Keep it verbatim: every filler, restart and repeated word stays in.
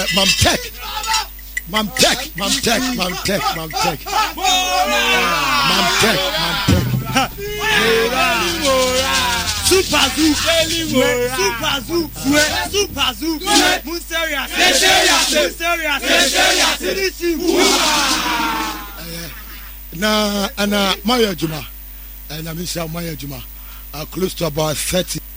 Mam Tech. Mam Tech, Mam Tech, Mam Tech, Mam Tech. Mam Tech, Mam Tech. Super Zoo, Super Zoo, Super Zoo, Munseria, Munseria, Na ana Maya Juma, and I'm Maya Juma, close to about thirty.